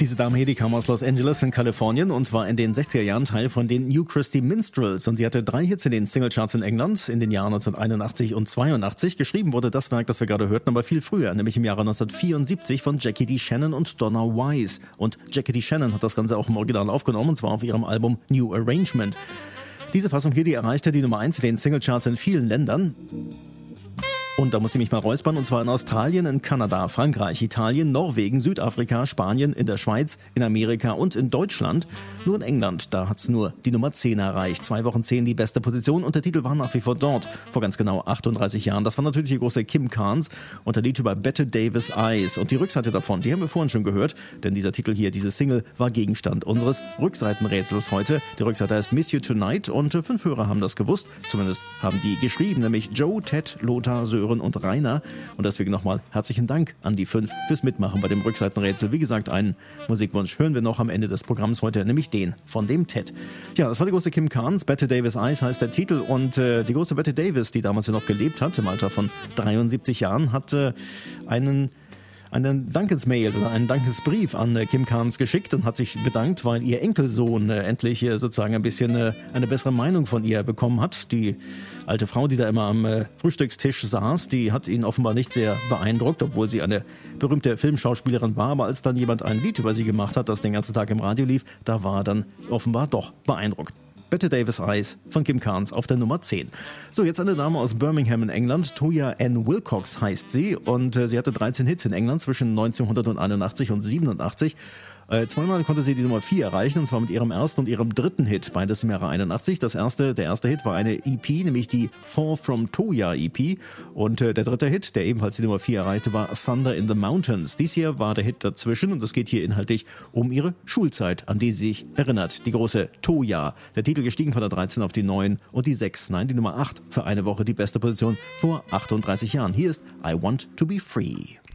Diese Dame hier, die kam aus Los Angeles in Kalifornien und war in den 60er Jahren Teil von den New Christy Minstrels. Und sie hatte 3 Hits in den Singlecharts in England in den Jahren 1981 und 82. Geschrieben wurde das Werk, das wir gerade hörten, aber viel früher, nämlich im Jahre 1974 von Jackie D. Shannon und Donna Wise. Und Jackie D. Shannon hat das Ganze auch im Original aufgenommen, und zwar auf ihrem Album New Arrangement. Diese Fassung hier, die erreichte die Nummer 1 in den Singlecharts in vielen Ländern. Und da musste ich mich mal räuspern, und zwar in Australien, in Kanada, Frankreich, Italien, Norwegen, Südafrika, Spanien, in der Schweiz, in Amerika und in Deutschland. Nur in England, da hat's nur die Nummer 10 erreicht. 2 Wochen 10 die beste Position, und der Titel war nach wie vor dort, vor ganz genau 38 Jahren. Das war natürlich die große Kim Carnes und der Lied über Bette Davis Eyes. Und die Rückseite davon, die haben wir vorhin schon gehört, denn dieser Titel hier, diese Single, war Gegenstand unseres Rückseitenrätsels heute. Die Rückseite heißt Miss You Tonight, und 5 Hörer haben das gewusst, zumindest haben die geschrieben, nämlich Joe, Ted, Lothar, Sören und Rainer. Und deswegen nochmal herzlichen Dank an die 5 fürs Mitmachen bei dem Rückseitenrätsel. Wie gesagt, einen Musikwunsch hören wir noch am Ende des Programms heute, nämlich den von dem Ted. Ja, das war die große Kim Carnes. Bette Davis Eyes heißt der Titel, und die große Bette Davis, die damals ja noch gelebt hat, im Alter von 73 Jahren, hat einen Dankesmail oder einen Dankesbrief an Kim Carnes geschickt und hat sich bedankt, weil ihr Enkelsohn endlich sozusagen ein bisschen eine bessere Meinung von ihr bekommen hat. Die alte Frau, die da immer am Frühstückstisch saß, die hat ihn offenbar nicht sehr beeindruckt, obwohl sie eine berühmte Filmschauspielerin war. Aber als dann jemand ein Lied über sie gemacht hat, das den ganzen Tag im Radio lief, da war er dann offenbar doch beeindruckt. Bette Davis Eyes von Kim Carnes auf der Nummer 10. So, jetzt eine Dame aus Birmingham in England. Toya Ann Wilcox heißt sie, und sie hatte 13 Hits in England zwischen 1981 und 87. Zweimal konnte sie die Nummer 4 erreichen, und zwar mit ihrem ersten und ihrem dritten Hit, beides im Jahre 81. Der erste Hit war eine EP, nämlich die Fall from Toya EP, und der dritte Hit, der ebenfalls die Nummer 4 erreichte, war Thunder in the Mountains. Dies hier war der Hit dazwischen, und es geht hier inhaltlich um ihre Schulzeit, an die sie sich erinnert. Die große Toya. Der Titel gestiegen von der 13 auf die 9 und die 6, nein, die Nummer 8 für eine Woche, die beste Position vor 38 Jahren. Hier ist I Want to Be Free.